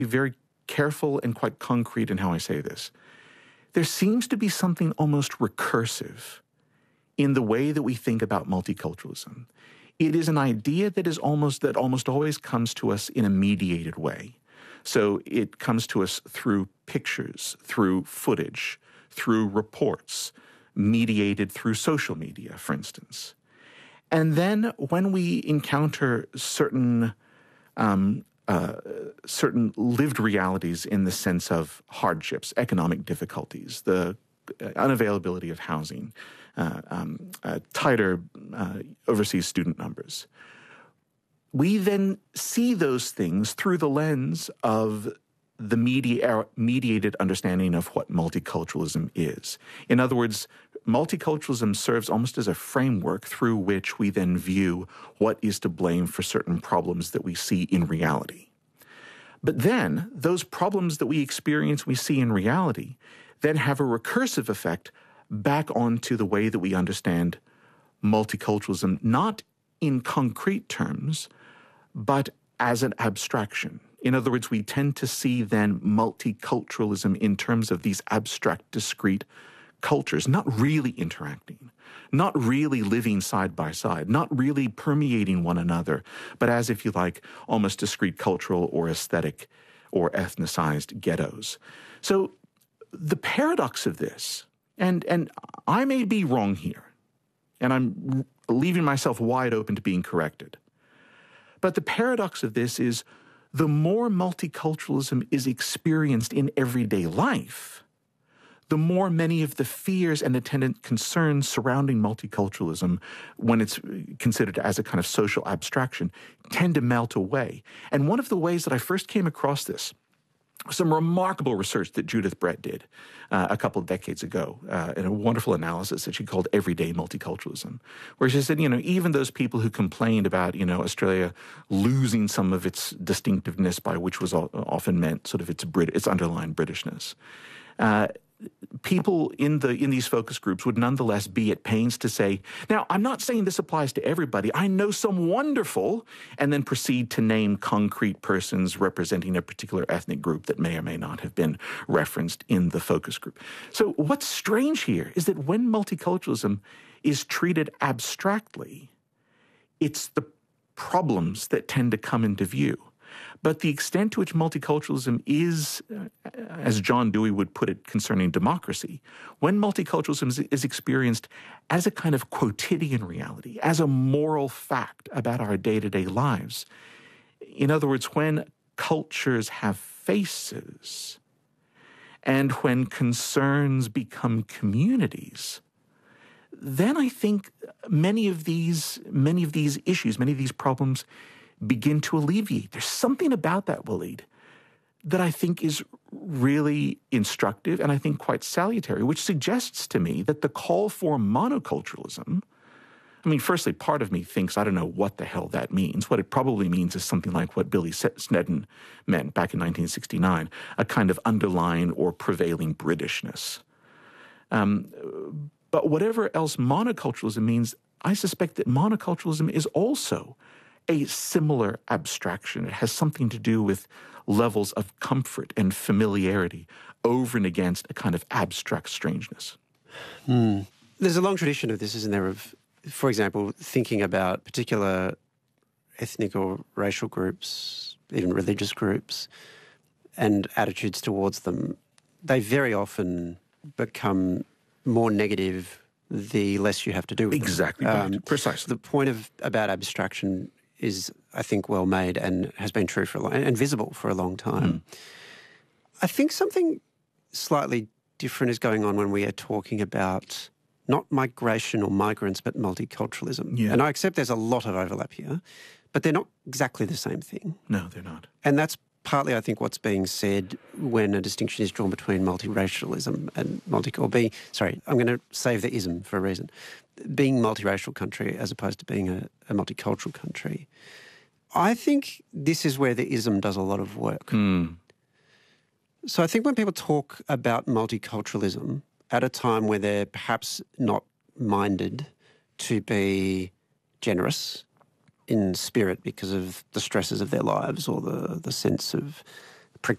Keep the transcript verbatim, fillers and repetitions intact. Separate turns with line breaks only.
be very careful and quite concrete in how I say this. There seems to be something almost recursive in the way that we think about multiculturalism. It is an idea that is almost that almost always comes to us in a mediated way. So it comes to us through pictures, through footage, through reports, mediated through social media, for instance. And then when we encounter certain um, uh, certain lived realities in the sense of hardships, economic difficulties, the unavailability of housing, uh, um, uh, tighter uh, overseas student numbers, we then see those things through the lens of the media, mediated understanding of what multiculturalism is. In other words, multiculturalism serves almost as a framework through which we then view what is to blame for certain problems that we see in reality. But then, those problems that we experience, we see in reality, then have a recursive effect back onto the way that we understand multiculturalism, not in concrete terms, but as an abstraction. In other words, we tend to see then multiculturalism in terms of these abstract, discrete cultures, not really interacting, not really living side by side, not really permeating one another, but as, if you like, almost discrete cultural or aesthetic or ethnicized ghettos. So the paradox of this, and, and I may be wrong here, and I'm leaving myself wide open to being corrected, but the paradox of this is the more multiculturalism is experienced in everyday life, the more many of the fears and attendant concerns surrounding multiculturalism, when it's considered as a kind of social abstraction, tend to melt away. And one of the ways that I first came across this, some remarkable research that Judith Brett did uh, a couple of decades ago uh, in a wonderful analysis that she called Everyday Multiculturalism, where she said, you know, even those people who complained about, you know, Australia losing some of its distinctiveness, by which was often meant sort of its Brit- its underlying Britishness, uh, people in the in these focus groups would nonetheless be at pains to say, now, I'm not saying this applies to everybody. I know some wonderful, and then proceed to name concrete persons representing a particular ethnic group that may or may not have been referenced in the focus group. So what's strange here is that when multiculturalism is treated abstractly, it's the problems that tend to come into view. But the extent to which multiculturalism is, uh, as John Dewey would put it concerning democracy, when multiculturalism is, is experienced as a kind of quotidian reality, as a moral fact about our day-to-day lives, in other words, when cultures have faces and when concerns become communities, then I think many of these, many of these issues, many of these problems begin to alleviate. There's something about that, Waleed, that I think is really instructive and I think quite salutary, which suggests to me that the call for monoculturalism, I mean, firstly, part of me thinks, I don't know what the hell that means. What it probably means is something like what Billy Snedden meant back in nineteen sixty-nine, a kind of underlying or prevailing Britishness. Um, but whatever else monoculturalism means, I suspect that monoculturalism is also a similar abstraction. It has something to do with levels of comfort and familiarity over and against a kind of abstract strangeness.
Mm. There's a long tradition of this, isn't there, of, for example, thinking about particular ethnic or racial groups, even religious groups, and attitudes towards them. They very often become more negative the less you have to do with
exactly
them.
Exactly,
um,
right. Precisely.
The point of about abstraction is, I think, well made and has been true for a long and visible for a long time. Mm. I think something slightly different is going on when we are talking about not migration or migrants, but multiculturalism.
Yeah.
And I accept there's a lot of overlap here, but they're not exactly the same thing.
No, they're not.
And that's partly, I think, what's being said when a distinction is drawn between multiracialism and multi or being, sorry, I'm going to save the ism for a reason, being multiracial country as opposed to being a, a multicultural country. I think this is where the ism does a lot of work.
Mm.
So I think when people talk about multiculturalism at a time where they're perhaps not minded to be generous in spirit because of the stresses of their lives or the, the sense of